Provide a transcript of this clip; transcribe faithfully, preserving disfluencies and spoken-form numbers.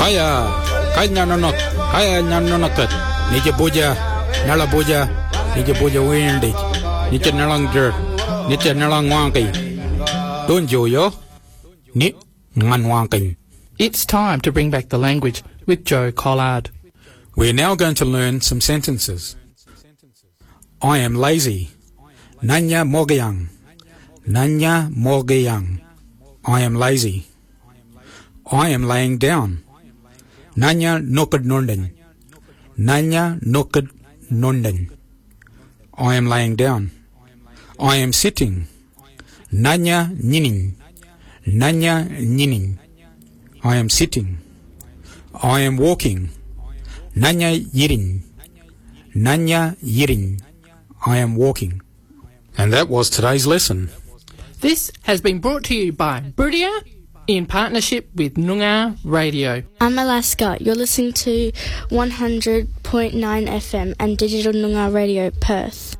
Kaya, kaya nanonok, kaya nanonokat. Nije puja, nala puja, nije puja windy. Nije nalang jer, nije nalang wangki. Don't you yo? Ni ngan wangki. It's time to bring back the language with Joe Collard. We're now going to learn some sentences. I am lazy. Nanya mogayang. Nanya mogayang. I am lazy. I am laying down. Nanya nokad nonden. Nanya nokad nonden. I am laying down. I am sitting. Nanya ninin. Nanya ninin. I am sitting. I am walking. Nanya yirin. Nanya yirin. I am walking. And that was today's lesson. This has been brought to you by Brudia in partnership with Noongar Radio. I'm Alaska. You're listening to one hundred point nine F M and Digital Noongar Radio Perth.